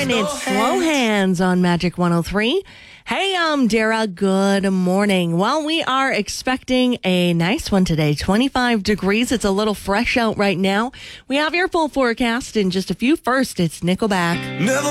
and it's Slow Hands on Magic 103. Hey, Dara. Good morning. Well, we are expecting a nice one today. 25 degrees. It's a little fresh out right now. We have your full forecast in just a few. First, it's Nickelback. Never